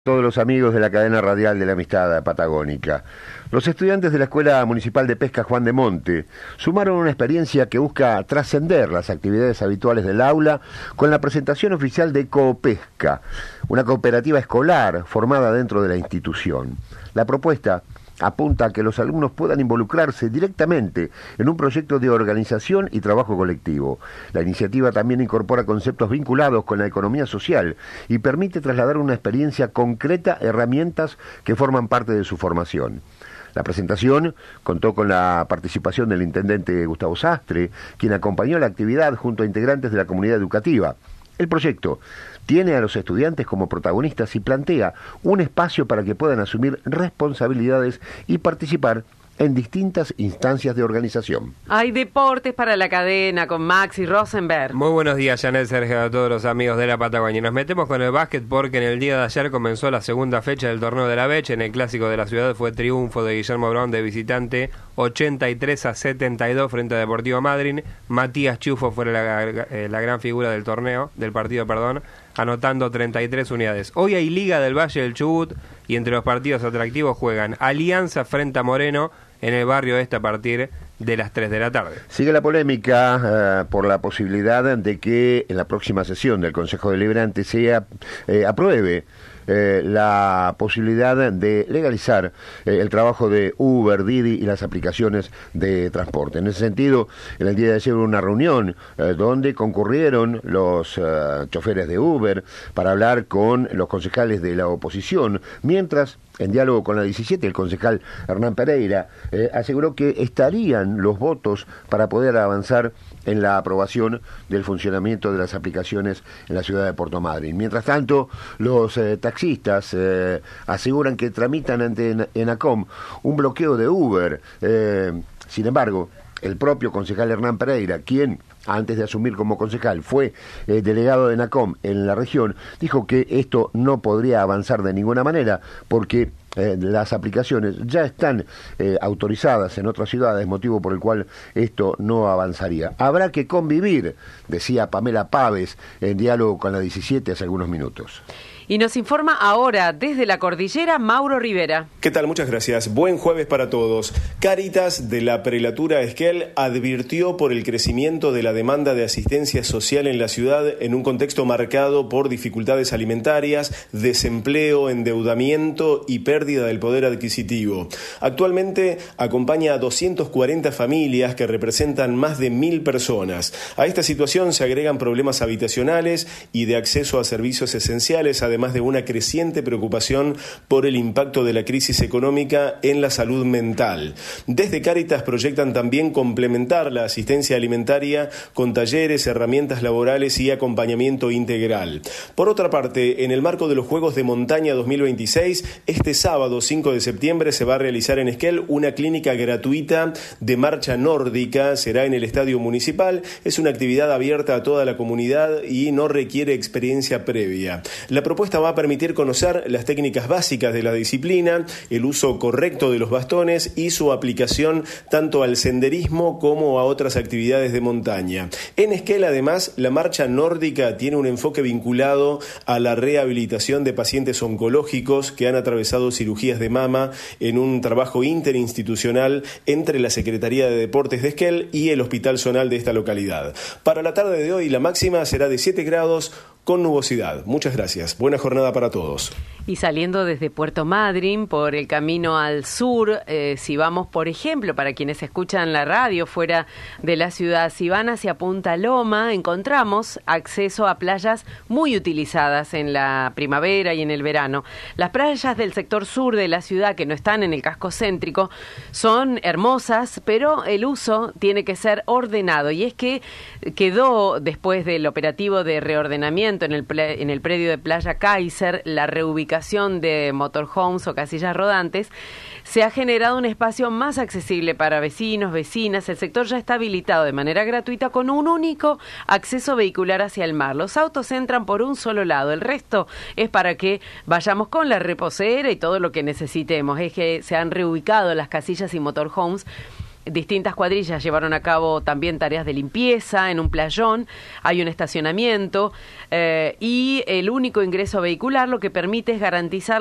Todos los amigos de la cadena radial de la amistad patagónica. Los estudiantes de la Escuela Municipal de Pesca Juan de Monte sumaron una experiencia que busca trascender las actividades habituales del aula con la presentación oficial de Coopesca, una cooperativa escolar formada dentro de la institución. La propuesta apunta a que los alumnos puedan involucrarse directamente en un proyecto de organización y trabajo colectivo. La iniciativa también incorpora conceptos vinculados con la economía social y permite trasladar una experiencia concreta, herramientas que forman parte de su formación. La presentación contó con la participación del intendente Gustavo Sastre, quien acompañó la actividad junto a integrantes de la comunidad educativa. El proyecto tiene a los estudiantes como protagonistas y plantea un espacio para que puedan asumir responsabilidades y participar en distintas instancias de organización. Hay deportes para la cadena con Maxi Rosenberg. Muy buenos días, Janet, Sergio, a todos los amigos de la Patagonia. Nos metemos con el básquet porque en el día de ayer comenzó la segunda fecha del torneo de la Beche. En el clásico de la ciudad fue triunfo de Guillermo Brown de visitante, 83-72 frente a Deportivo Madryn. Matías Chufo fue la gran figura del partido, anotando 33 unidades. Hoy hay Liga del Valle del Chubut y entre los partidos atractivos juegan Alianza frente a Moreno en el barrio este a partir de las 3 de la tarde. Sigue la polémica por la posibilidad de que en la próxima sesión del Consejo Deliberante se apruebe la posibilidad de legalizar el trabajo de Uber, Didi y las aplicaciones de transporte. En ese sentido, en el día de ayer hubo una reunión donde concurrieron los choferes de Uber para hablar con los concejales de la oposición, mientras en diálogo con la 17, el concejal Hernán Pereira aseguró que estarían los votos para poder avanzar en la aprobación del funcionamiento de las aplicaciones en la ciudad de Puerto Madryn. Mientras tanto, los taxistas aseguran que tramitan ante ENACOM un bloqueo de Uber. Sin embargo, el propio concejal Hernán Pereira, quien antes de asumir como concejal fue delegado de ENACOM en la región, dijo que esto no podría avanzar de ninguna manera porque las aplicaciones ya están autorizadas en otras ciudades, motivo por el cual esto no avanzaría. Habrá que convivir, decía Pamela Páez en diálogo con la 17 hace algunos minutos. Y nos informa ahora desde la cordillera Mauro Rivera. ¿Qué tal? Muchas gracias. Buen jueves para todos. Cáritas de la Prelatura Esquel advirtió por el crecimiento de la demanda de asistencia social en la ciudad en un contexto marcado por dificultades alimentarias, desempleo, endeudamiento y pérdida del poder adquisitivo. Actualmente acompaña a 240 familias que representan más de 1.000 personas. A esta situación se agregan problemas habitacionales y de acceso a servicios esenciales, además de una creciente preocupación por el impacto de la crisis económica en la salud mental. Desde Cáritas proyectan también complementar la asistencia alimentaria con talleres, herramientas laborales y acompañamiento integral. Por otra parte, en el marco de los Juegos de Montaña 2026, este sábado 5 de septiembre se va a realizar en Esquel una clínica gratuita de marcha nórdica. Será en el Estadio Municipal. Es una actividad abierta a toda la comunidad y no requiere experiencia previa. La propuesta va a permitir conocer las técnicas básicas de la disciplina, el uso correcto de los bastones y su aplicación tanto al senderismo como a otras actividades de montaña. En Esquel, además, la marcha nórdica tiene un enfoque vinculado a la rehabilitación de pacientes oncológicos que han atravesado cirugías de mama en un trabajo interinstitucional entre la Secretaría de Deportes de Esquel y el Hospital Zonal de esta localidad. Para la tarde de hoy, la máxima será de 7 grados con nubosidad. Muchas gracias. Buena jornada para todos. Y saliendo desde Puerto Madryn por el camino al sur, si vamos, por ejemplo, para quienes escuchan la radio fuera de la ciudad, si van hacia Punta Loma, encontramos acceso a playas muy utilizadas en la primavera y en el verano. Las playas del sector sur de la ciudad, que no están en el casco céntrico, son hermosas, pero el uso tiene que ser ordenado. Y es que quedó, después del operativo de reordenamiento en el predio de Playa Kaiser, la reubicación de motorhomes o casillas rodantes, se ha generado un espacio más accesible para vecinos, vecinas. El sector ya está habilitado de manera gratuita con un único acceso vehicular hacia el mar. Los autos entran por un solo lado, el resto es para que vayamos con la reposera y todo lo que necesitemos. Es que se han reubicado las casillas y motorhomes distintas cuadrillas llevaron a cabo también tareas de limpieza en un playón, hay un estacionamiento y el único ingreso vehicular lo que permite es garantizar